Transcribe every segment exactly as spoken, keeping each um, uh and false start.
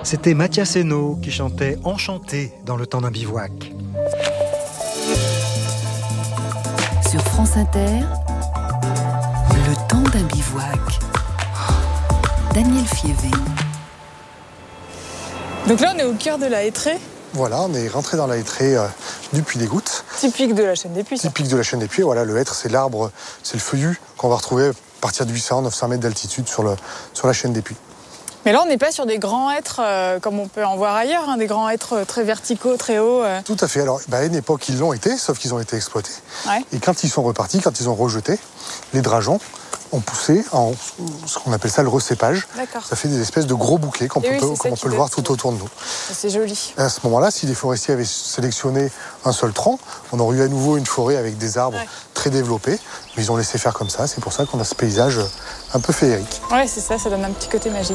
C'était Mathias Hainaut qui chantait « Enchanté » dans Le temps d'un bivouac. Sur France Inter, Le temps d'un bivouac. Daniel Fievé. Donc là, on est au cœur de la hêtraie. Voilà, on est rentré dans la hêtraie euh, du Puy des Gouttes. Typique de la chaîne des Puys. Typique de la chaîne des Puys. Voilà, le hêtre, c'est l'arbre, c'est le feuillu qu'on va retrouver à partir de huit cents à neuf cents mètres d'altitude sur, le, sur la chaîne des Puys. Mais là, on n'est pas sur des grands hêtres euh, comme on peut en voir ailleurs, hein, des grands hêtres très verticaux, très hauts. Euh. Tout à fait. Alors, bah, à une époque, ils l'ont été, sauf qu'ils ont été exploités. Ouais. Et quand ils sont repartis, quand ils ont rejeté, les drageons ont poussé en ce qu'on appelle ça le recépage. D'accord. Ça fait des espèces de gros bouquets, comme oui, on peut, comme on peut le voir tout autour de nous. C'est joli. Et à ce moment-là, si les forestiers avaient sélectionné un seul tronc, on aurait eu à nouveau une forêt avec des arbres ouais. très développés. Mais ils ont laissé faire comme ça. C'est pour ça qu'on a ce paysage un peu féerique. Ouais, c'est ça, ça donne un petit côté magique.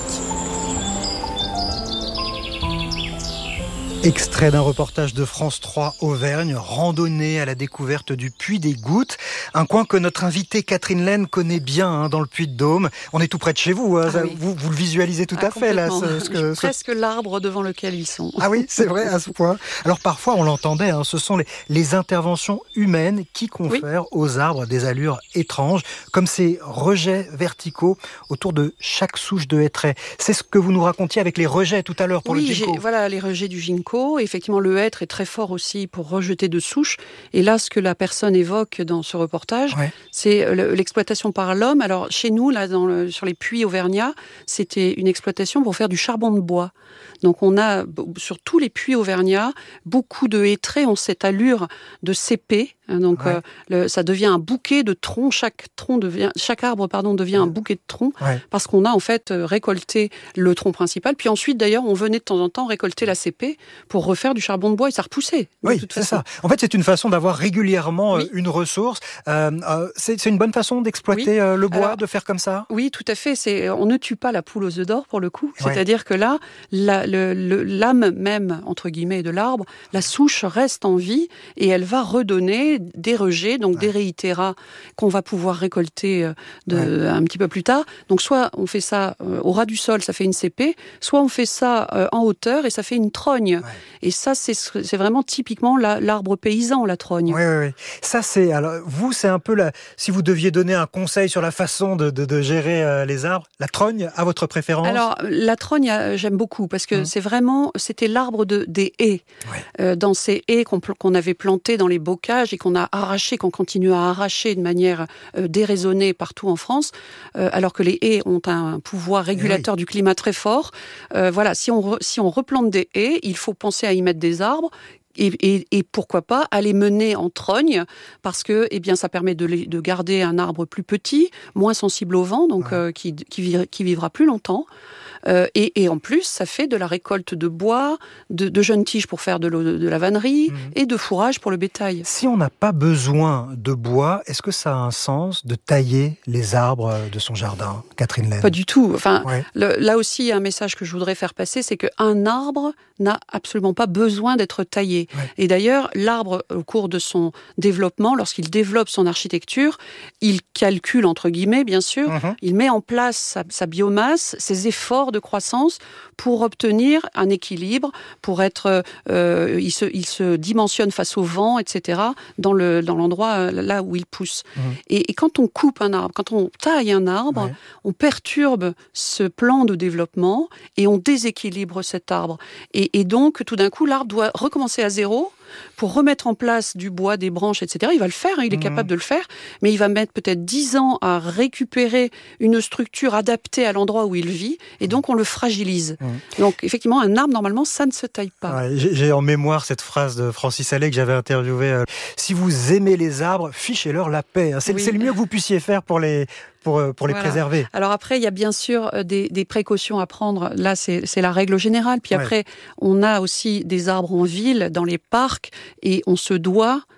Extrait d'un reportage de France trois Auvergne, randonnée à la découverte du Puy des Gouttes, un coin que notre invitée Catherine Laine connaît bien hein, dans le Puy-de-Dôme. On est tout près de chez vous, hein, ah oui. vous, vous le visualisez tout ah, à fait là. Ce, ce que, presque ce... l'arbre devant lequel ils sont. Ah oui, c'est vrai à ce point. Alors parfois on l'entendait, hein, ce sont les, les interventions humaines qui confèrent oui. aux arbres des allures étranges, comme ces rejets verticaux autour de chaque souche de hêtraie. C'est ce que vous nous racontiez avec les rejets tout à l'heure pour oui, le ginkgo. Oui, voilà les rejets du ginkgo. Effectivement, le hêtre est très fort aussi pour rejeter de souches. Et là, ce que la personne évoque dans ce reportage, ouais. c'est l'exploitation par l'homme. Alors, chez nous, là, dans le, sur les puits auvergnats, c'était une exploitation pour faire du charbon de bois. Donc, on a, sur tous les puits auvergnats, beaucoup de hêtraies ont cette allure de cépé. Donc, ouais. euh, le, ça devient un bouquet de troncs. Chaque tronc devient, chaque arbre, pardon, devient ouais. un bouquet de troncs ouais. parce qu'on a en fait récolté le tronc principal. Puis ensuite, d'ailleurs, on venait de temps en temps récolter la cépé pour refaire du charbon de bois et ça repoussait. Oui, c'est ça. En fait, c'est une façon d'avoir régulièrement oui. une ressource. Euh, euh, c'est, c'est une bonne façon d'exploiter oui. euh, le bois, Alors, de faire comme ça. Oui, tout à fait. C'est, on ne tue pas la poule aux œufs d'or pour le coup. Ouais. C'est-à-dire que là, la, le, le, l'âme même entre guillemets de l'arbre, la souche reste en vie et elle va redonner des rejets, donc ouais. des réitéras qu'on va pouvoir récolter de, ouais. un petit peu plus tard. Donc soit on fait ça euh, au ras du sol, ça fait une cépée, soit on fait ça euh, en hauteur et ça fait une trogne. Ouais. Et ça, c'est, c'est vraiment typiquement la, l'arbre paysan, la trogne. Oui, oui, oui. Ça, c'est alors vous, c'est un peu la. Si vous deviez donner un conseil sur la façon de, de, de gérer euh, les arbres, la trogne a votre préférence? Alors la trogne, j'aime beaucoup parce que mmh. c'est vraiment, c'était l'arbre de des haies. Ouais. Euh, dans ces haies qu'on, qu'on avait plantées dans les bocages et qu'on a arraché, qu'on continue à arracher de manière euh, déraisonnée partout en France, euh, alors que les haies ont un pouvoir régulateur oui. du climat très fort. Euh, voilà, si on re, si on replante des haies, il faut penser à y mettre des arbres. Et, et, et pourquoi pas aller mener en trogne parce que eh bien ça permet de, les, de garder un arbre plus petit, moins sensible au vent, donc ouais. euh, qui, qui, vivra, qui vivra plus longtemps. Euh, et, et en plus, ça fait de la récolte de bois, de, de jeunes tiges pour faire de, de, de la vannerie mmh. et de fourrage pour le bétail. Si on n'a pas besoin de bois, est-ce que ça a un sens de tailler les arbres de son jardin, Catherine Laine? Pas du tout. Enfin, ouais. le, là aussi, un message que je voudrais faire passer, c'est qu'un arbre n'a absolument pas besoin d'être taillé. Ouais. Et d'ailleurs, l'arbre, au cours de son développement, lorsqu'il développe son architecture, il calcule, entre guillemets, bien sûr, mmh. il met en place sa, sa biomasse, ses efforts de croissance pour obtenir un équilibre, pour être, euh, il, se, il se dimensionne face au vent, et cetera, dans, le, dans l'endroit là où il pousse. Mmh. Et, et quand on coupe un arbre, quand on taille un arbre, ouais. on perturbe ce plan de développement et on déséquilibre cet arbre. Et, et donc, tout d'un coup, l'arbre doit recommencer à zéro pour remettre en place du bois, des branches, et cetera. Il va le faire, hein, il est mmh. capable de le faire, mais il va mettre peut-être dix ans à récupérer une structure adaptée à l'endroit où il vit, et donc on le fragilise. Mmh. Donc effectivement, un arbre, normalement, ça ne se taille pas. Ouais, j'ai, j'ai en mémoire cette phrase de Francis Allais que j'avais interviewé. Euh, si vous aimez les arbres, fichez-leur la paix. C'est, oui. c'est le mieux que vous puissiez faire pour les... pour, pour les voilà. préserver. Alors après, il y a bien sûr des, des précautions à prendre. Là, c'est, c'est la règle générale. Puis après, ouais. on a aussi des arbres en ville, dans les parcs, et on se doit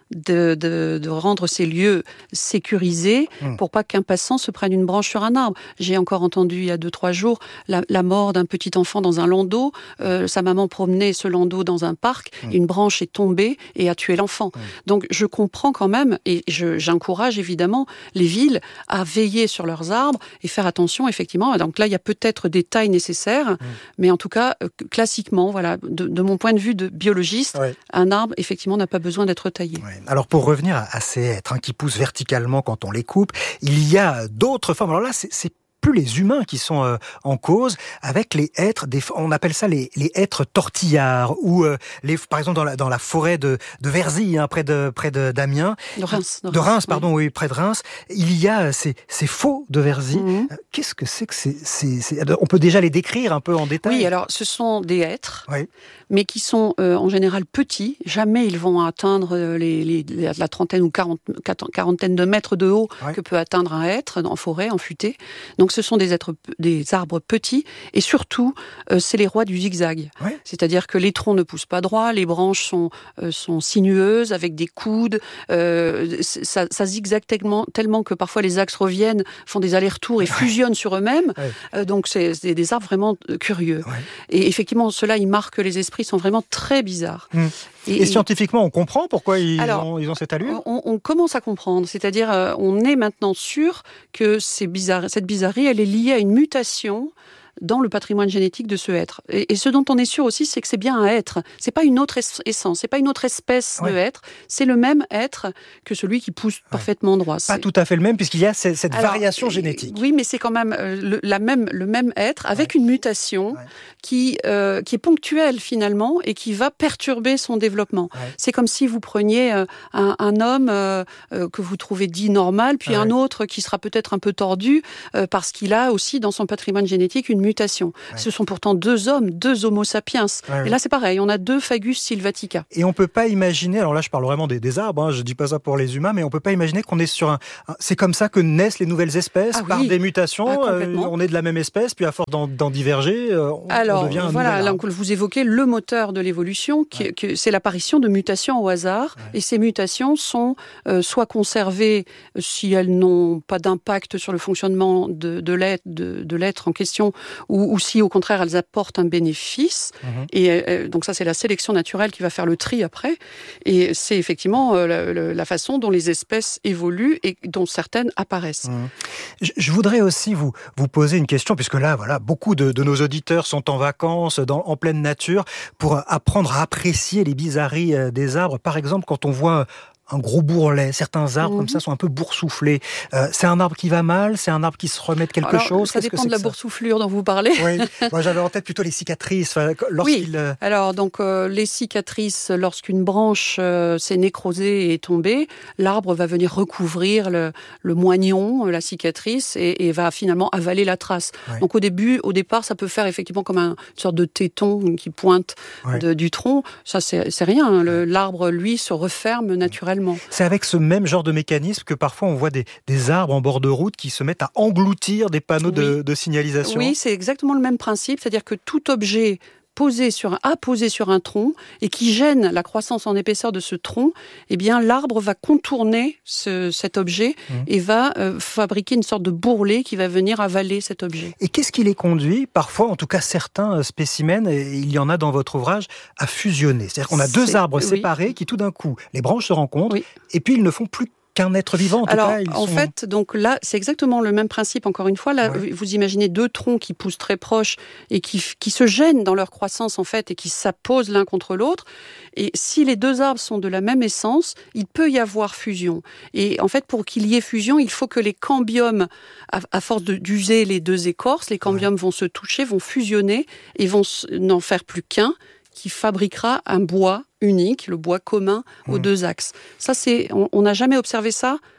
de, de, de rendre ces lieux sécurisés mmh. pour pas qu'un passant se prenne une branche sur un arbre. J'ai encore entendu il y a deux, trois jours la, la mort d'un petit enfant dans un landau. Euh, sa maman promenait ce landau dans un parc, mmh. et une branche est tombée et a tué l'enfant. Mmh. Donc je comprends quand même, et je, j'encourage évidemment les villes à veiller sur leurs arbres et faire attention, effectivement. Donc là, il y a peut-être des tailles nécessaires, mmh. mais en tout cas, euh, classiquement, voilà, de, de mon point de vue de biologiste, ouais. un arbre, effectivement, n'a pas besoin d'être taillé. Ouais. Alors pour revenir à, à ces hêtres hein, qui poussent verticalement quand on les coupe, il y a d'autres formes. Alors là, c'est, c'est plus les humains qui sont euh, en cause, avec les hêtres, des, on appelle ça les, les hêtres tortillards, ou euh, les, par exemple dans la, dans la forêt de, de Verzy, hein, près de près de d'Amiens, de Reims, de, de Reims, Reims pardon, oui. oui, près de Reims, il y a ces, ces faux de Verzy. Mmh. Qu'est-ce que c'est que ces, ces, ces, on peut déjà les décrire un peu en détail. Oui, alors ce sont des hêtres, oui. mais qui sont euh, en général petits. Jamais ils vont atteindre les, les, la trentaine ou quarante, quarantaine de mètres de haut oui. que peut atteindre un hêtre en forêt, en futaie. Donc ce sont des, êtres, des arbres petits, et surtout, euh, c'est les rois du zigzag. Oui. C'est-à-dire que les troncs ne poussent pas droit, les branches sont, euh, sont sinueuses, avec des coudes. Euh, ça, ça zigzague tellement, tellement que parfois les axes reviennent, font des allers-retours et oui. fusionnent sur eux-mêmes. Oui. Euh, donc c'est, c'est des arbres vraiment curieux. Oui. Et effectivement, cela, ils marquent les esprits, sont vraiment très bizarres. Mmh. Et, et scientifiquement, on comprend pourquoi ils, alors, ont, ils ont cette allure ? on, on commence à comprendre. C'est-à-dire, euh, on est maintenant sûr que ces bizarres, cette bizarrerie, elle est liée à une mutation dans le patrimoine génétique de ce hêtre. Et, et ce dont on est sûr aussi, c'est que c'est bien un hêtre. C'est pas une autre es- essence, c'est pas une autre espèce ouais. de hêtre. C'est le même hêtre que celui qui pousse ouais. parfaitement droit. Pas c'est... tout à fait le même, puisqu'il y a cette, cette Alors, variation génétique. Oui, mais c'est quand même euh, le, la même, le même hêtre avec ouais. une mutation ouais. qui, euh, qui est ponctuelle finalement et qui va perturber son développement. Ouais. C'est comme si vous preniez euh, un, un homme euh, euh, que vous trouvez dit normal, puis ouais. un autre qui sera peut-être un peu tordu euh, parce qu'il a aussi dans son patrimoine génétique une mutation. Ouais. Ce sont pourtant deux hommes, deux homo sapiens. Ouais, et ouais. là, c'est pareil, on a deux Fagus sylvatica. Et on peut pas imaginer, alors là, je parle vraiment des, des arbres, hein, je dis pas ça pour les humains, mais on peut pas imaginer qu'on est sur un... un c'est comme ça que naissent les nouvelles espèces, ah, par oui. des mutations. Ah, euh, on est de la même espèce, puis à force d'en, d'en diverger, euh, on, alors, on devient un voilà, nouvel arbre. Donc vous évoquez le moteur de l'évolution, qui, ouais. que c'est l'apparition de mutations au hasard. Ouais. Et ces mutations sont euh, soit conservées si elles n'ont pas d'impact sur le fonctionnement de, de, l'être, de, de l'être en question, ou, ou si au contraire elles apportent un bénéfice. Mmh. Et euh, donc ça c'est la sélection naturelle qui va faire le tri après. Et c'est effectivement euh, la, la façon dont les espèces évoluent et dont certaines apparaissent. Mmh. Je, je voudrais aussi vous, vous poser une question, puisque là, voilà, beaucoup de, de nos auditeurs sont en vacances, dans, en pleine nature, pour apprendre à apprécier les bizarreries des arbres. Par exemple, quand on voit un gros bourrelet, certains arbres mmh. comme ça sont un peu boursouflés. Euh, c'est un arbre qui va mal, c'est un arbre qui se remet de quelque Alors, chose. Ça Qu'est-ce dépend que de la boursouflure dont vous parlez. Oui, moi j'avais en tête plutôt les cicatrices. Lorsqu'il... Oui, alors donc euh, les cicatrices, lorsqu'une branche euh, s'est nécrosée et est tombée, l'arbre va venir recouvrir le, le moignon, la cicatrice, et, et va finalement avaler la trace. Ouais. Donc au début, au départ, ça peut faire effectivement comme un, une sorte de téton qui pointe ouais. de, du tronc. Ça, c'est, c'est rien. Le, l'arbre, lui, se referme naturellement. C'est avec ce même genre de mécanisme que parfois on voit des, des arbres en bord de route qui se mettent à engloutir des panneaux oui. de, de signalisation. Oui, c'est exactement le même principe, c'est-à-dire que tout objet posé sur un, apposé sur un tronc et qui gêne la croissance en épaisseur de ce tronc, eh bien l'arbre va contourner ce, cet objet mmh. et va euh, fabriquer une sorte de bourrelet qui va venir avaler cet objet. Et qu'est-ce qui les conduit, parfois, en tout cas certains spécimens, et il y en a dans votre ouvrage, à fusionner ? C'est-à-dire qu'on a deux c'est, arbres oui. séparés qui tout d'un coup, les branches se rencontrent oui. et puis ils ne font plus qu'un être vivant. En tout Alors, cas, ils en sont... fait, donc là, c'est exactement le même principe. Encore une fois, là, ouais. vous imaginez deux troncs qui poussent très proches et qui, qui se gênent dans leur croissance en fait et qui s'apposent l'un contre l'autre. Et si les deux arbres sont de la même essence, il peut y avoir fusion. Et en fait, pour qu'il y ait fusion, il faut que les cambiomes, à, à force de, d'user les deux écorces, les cambiomes ouais. vont se toucher, vont fusionner et vont n'en faire plus qu'un, qui fabriquera un bois unique, le bois commun aux mmh. deux axes. Ça, c'est, on n'a jamais observé ça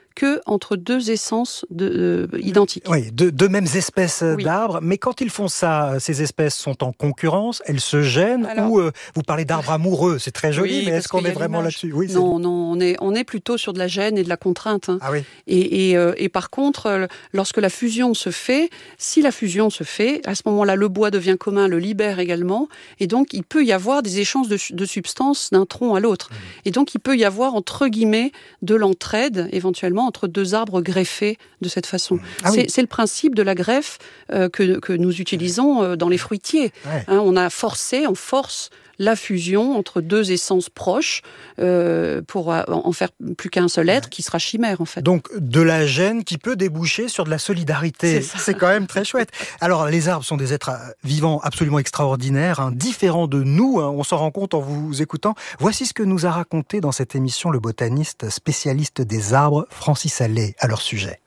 que entre deux essences de, euh, identiques. Oui, deux, deux mêmes espèces Oui. d'arbres, mais quand ils font ça, ces espèces sont en concurrence, elles se gênent, Alors, ou euh, vous parlez d'arbres amoureux, c'est très joli, oui, mais parce est-ce qu'on qu'il y est a vraiment l'image. là-dessus? Oui, Non, non, on est, on est plutôt sur de la gêne et de la contrainte. Hein. Ah oui. Et, et, euh, et par contre, euh, lorsque la fusion se fait, si la fusion se fait, à ce moment-là, le bois devient commun, le libère également, et donc il peut y avoir des échanges de, de substances d'un tronc à l'autre. Mmh. Et donc il peut y avoir, entre guillemets, de l'entraide, éventuellement, entre deux arbres greffés de cette façon. Mmh. Ah c'est, oui. c'est le principe de la greffe euh, que, que nous utilisons euh, dans les fruitiers. Ouais. Hein, on a forcé, on force la fusion entre deux essences proches euh, pour en faire plus qu'un seul être qui sera chimère en fait. Donc de la gêne qui peut déboucher sur de la solidarité. C'est, c'est quand même très chouette. Alors les arbres sont des êtres vivants absolument extraordinaires, hein, différents de nous, hein, on s'en rend compte en vous écoutant. Voici ce que nous a raconté dans cette émission le botaniste spécialiste des arbres Francis Allais à leur sujet.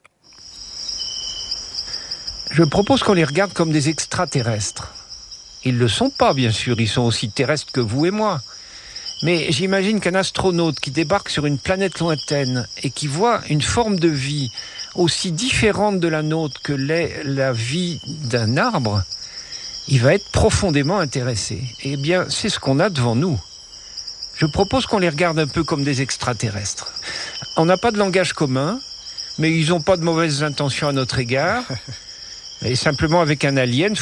Je propose qu'on les regarde comme des extraterrestres. Ils ne le sont pas, bien sûr, ils sont aussi terrestres que vous et moi. Mais j'imagine qu'un astronaute qui débarque sur une planète lointaine et qui voit une forme de vie aussi différente de la nôtre que l'est la vie d'un arbre, il va être profondément intéressé. Eh bien, c'est ce qu'on a devant nous. Je propose qu'on les regarde un peu comme des extraterrestres. On n'a pas de langage commun, mais ils n'ont pas de mauvaises intentions à notre égard. Et simplement, avec un alien,